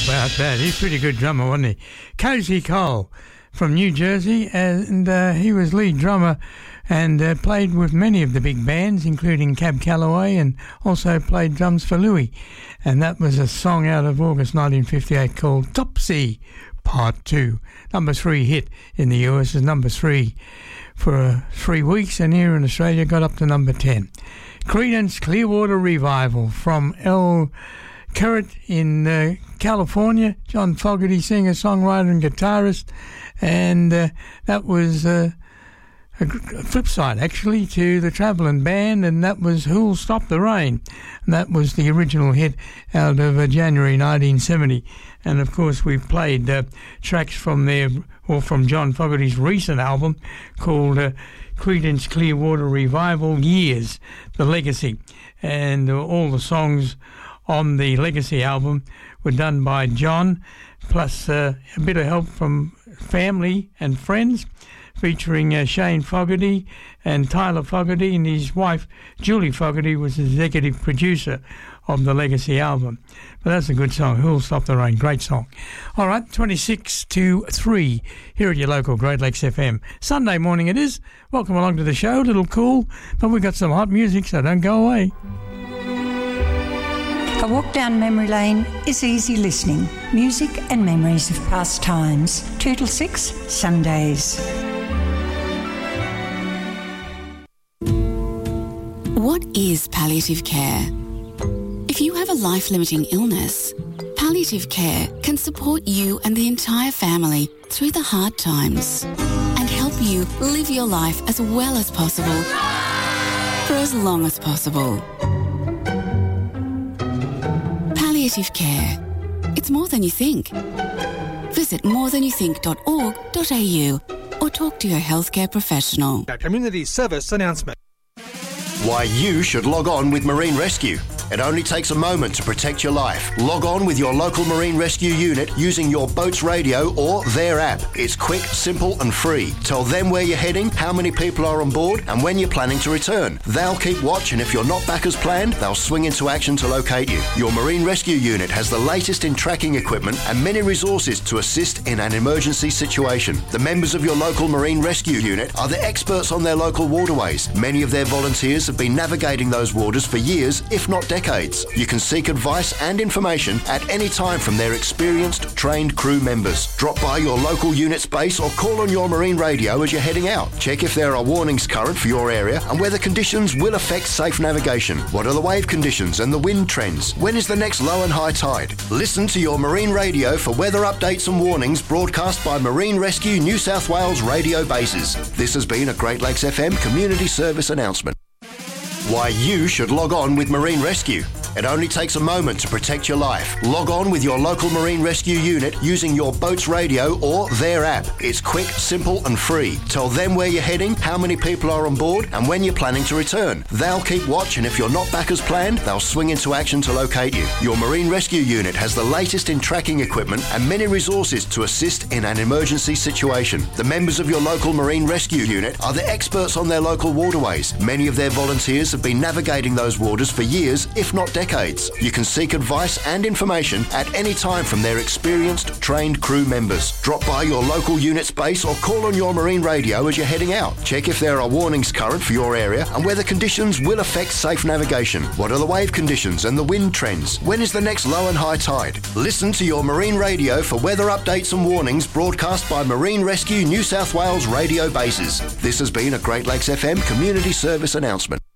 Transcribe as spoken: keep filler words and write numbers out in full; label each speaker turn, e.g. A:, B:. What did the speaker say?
A: about that? He's a pretty good drummer, wasn't he? Cozy Cole from New Jersey, and uh, he was lead drummer and uh, played with many of the big bands, including Cab Calloway, and also played drums for Louis. And that was a song out of August nineteen fifty-eight called Topsy Part two. Number three hit in the U S, is number three for uh, three weeks, and here in Australia got up to number ten. Creedence Clearwater Revival from El Current in uh, California. John Fogerty, singer, songwriter and guitarist, and uh, that was uh, a flip side actually to the Travelling Band, and that was Who'll Stop the Rain, and that was the original hit out of uh, January nineteen seventy. And of course we've played uh, tracks from their, or from John Fogerty's recent album called uh, Creedence Clearwater Revival Years, The Legacy, and uh, all the songs on the Legacy album were done by John, plus uh, a bit of help from family and friends, featuring uh, Shane Fogerty and Tyler Fogerty, and his wife Julie Fogerty was the executive producer of the Legacy album. But that's a good song, Who'll Stop the Rain, great song. All right, twenty-six to three here at your local Great Lakes F M. Sunday morning it is. Welcome along to the show, a little cool, but we've got some hot music, so don't go away.
B: A walk down memory lane is easy listening. Music and memories of past times. Two till six, Sundays.
C: What is palliative care? If you have a life-limiting illness, palliative care can support you and the entire family through the hard times and help you live your life as well as possible for as long as possible. Palliative care. It's more than you think. Visit more than you think dot org dot a u or talk to your healthcare professional.
D: A community service announcement.
E: Why you should log on with Marine Rescue. It only takes a moment to protect your life. Log on with your local Marine Rescue unit using your boat's radio or their app. It's quick, simple and free. Tell them where you're heading, how many people are on board and when you're planning to return. They'll keep watch, and if you're not back as planned, they'll swing into action to locate you. Your Marine Rescue unit has the latest in tracking equipment and many resources to assist in an emergency situation. The members of your local Marine Rescue unit are the experts on their local waterways. Many of their volunteers have been navigating those waters for years, if not decades. You can seek advice and information at any time from their experienced, trained crew members. Drop by your local unit's base or call on your marine radio as you're heading out. Check if there are warnings current for your area and whether conditions will affect safe navigation. What are the wave conditions and the wind trends? When is the next low and high tide? Listen to your marine radio for weather updates and warnings broadcast by Marine Rescue New South Wales radio bases. This has been a Great Lakes F M community service announcement. Why you should log on with Marine Rescue. It only takes a moment to protect your life. Log on with your local Marine Rescue unit using your boat's radio or their app. It's quick, simple and free. Tell them where you're heading, how many people are on board and when you're planning to return. They'll keep watch, and if you're not back as planned, they'll swing into action to locate you. Your Marine Rescue unit has the latest in tracking equipment and many resources to assist in an emergency situation. The members of your local Marine Rescue unit are the experts on their local waterways. Many of their volunteers have been navigating those waters for years, if not decades. You can seek advice and information at any time from their experienced, trained crew members. Drop by your local unit's base or call on your marine radio as you're heading out. Check if there are warnings current for your area and whether conditions will affect safe navigation. What are the wave conditions and the wind trends? When is the next low and high tide? Listen to your marine radio for weather updates and warnings broadcast by Marine Rescue New South Wales radio bases. This has been a Great Lakes F M community service announcement.